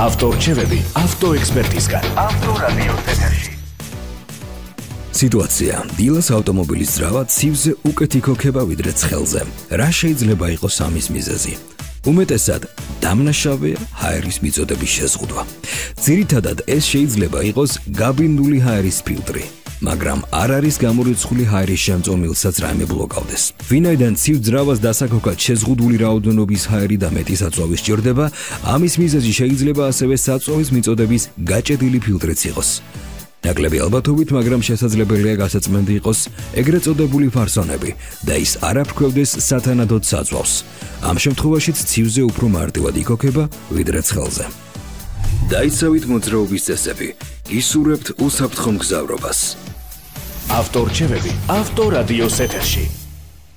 ავტორჩევები ავტოექსპერტისგან. ავტორადიოს ეთერში. სიტუაცია. დილას ავტომობილის ძრავა ცივზე უკეთ იქოქება ვიდრე ცხელზე. რა შეიძლება იყოს ამის მიზეზი? უმეტესად დამნაშავეა ჰაერის მიწოდების შეზღუდვა. ძირითადად ეს შეიძლება იყოს გაბინდული ჰაერის ფილტრი. მაგრამ არ არის გამორიცხული ჰაერის შემწომილსაც რაიმე ბლოკავდეს. ვინაიდან ცივ ძრავას დასაქოქად შეზღუდული რაოდენობის ჰაერი და მეტი საწვავი სჭირდება, ამის მიზეზი შეიძლება ასევე საწვავის მიწოდების გაჭედილი ფილტრიც იყოს. ნაკლები ალბათობით, მაგრამ შესაძლებელია გასაწმენდი იყოს ეგრეთ წოდებული ფარსონები და ის არ აფრქვევდეს სათანადოდ საწვავს. ამ შემთხვევაშიც ცივზე უფრო მარტივად იქოქება ვიდრე ცხელზე. დაიცავით მოძრაობის წესები, ისურვებთ უსაფრთხო მგზავრობას. ავტორჩევები ავტორადიოს ეთერში.